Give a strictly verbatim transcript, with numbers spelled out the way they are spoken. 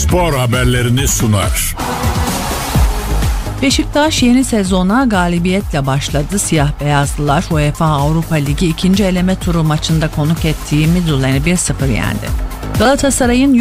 spor haberlerini sunar. Beşiktaş yeni sezona galibiyetle başladı. Siyah beyazlılar UEFA Avrupa Ligi ikinci eleme turu maçında konuk ettiği Midtjylland'ı bir sıfır yendi. Galatasaray'ın